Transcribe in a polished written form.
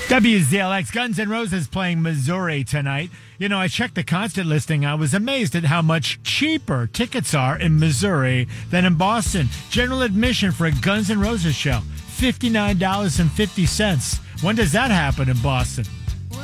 WZLX Guns N' Roses playing Missouri tonight. You know, I checked the concert listing. I was amazed at how much cheaper tickets are in Missouri than in Boston. General admission for a Guns N' Roses show, $59.50. When does that happen in Boston?